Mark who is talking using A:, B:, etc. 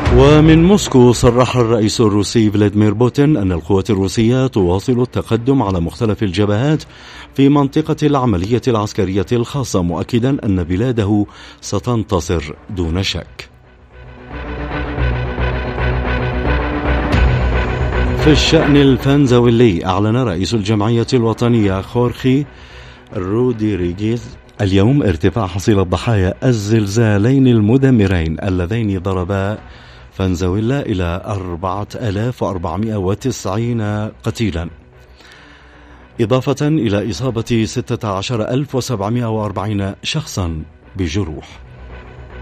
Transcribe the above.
A: ومن موسكو صرح الرئيس الروسي فلاديمير بوتين أن القوات الروسية تواصل التقدم على مختلف الجبهات في منطقة العملية العسكرية الخاصة، مؤكدا أن بلاده ستنتصر دون شك. في الشأن الفنزويلي، أعلن رئيس الجمعية الوطنية خورخي رودريغيز اليوم ارتفاع حصيلة ضحايا الزلزالين المدمرين اللذين ضربا فنزويلا إلى 4490 قتيلا، إضافة إلى إصابة 16740 شخصا بجروح.